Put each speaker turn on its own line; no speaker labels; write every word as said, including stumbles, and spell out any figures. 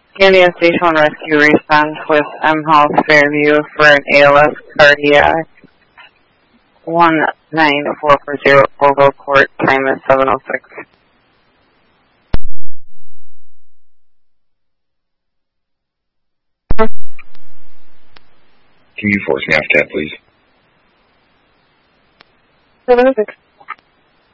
Scandia Station one Rescue response with M Health Fairview for an A L S cardiac. one nine four four zero Oval Court, time is seven oh six.
Can you force me off tab, please?
seven oh six.